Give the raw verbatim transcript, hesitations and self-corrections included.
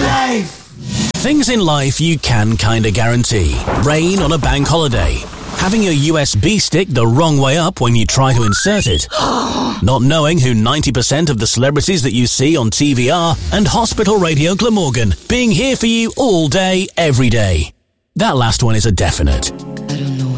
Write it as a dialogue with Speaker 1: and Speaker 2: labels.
Speaker 1: Life!
Speaker 2: Things in life you can kinda guarantee. Rain on a bank holiday. Having your U S B stick the wrong way up when you try to insert it. Not knowing who ninety percent of the celebrities that you see on T V are. And Hospital Radio Glamorgan being here for you all day, every day. That last one is a definite.
Speaker 3: I don't know